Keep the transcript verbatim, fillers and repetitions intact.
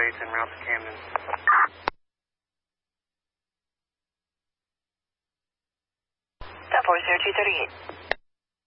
States en route to Camden. ten four zero two thirty-eight.